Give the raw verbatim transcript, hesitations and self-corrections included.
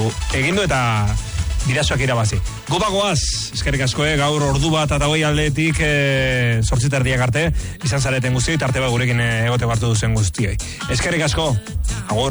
egin du eta bidazoak irabazi. Gupagoaz, eskerrik asko, eh, gaur ordu bat eta hogei aldetik eh, zortziterdiak arte, izan zareten guztioi, tarte bat gurekin eh, egote hartu duzen guztioi. Eskerrik asko, agur.